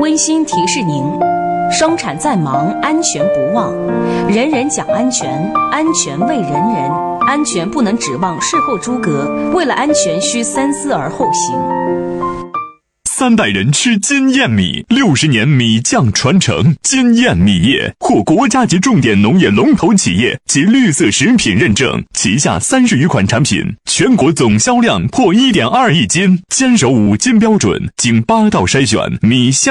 温馨提示您：生产再忙，安全不忘。人人讲安全，安全为人人。安全不能指望事后诸葛，为了安全需三思而后行。 3代人吃金燕米，60年米酱传承。金燕米业获国家级重点农业龙头企业及绿色食品认证，旗下30余款产品，全国总销量破1.2亿斤，坚守5金标准，经8道筛选，米香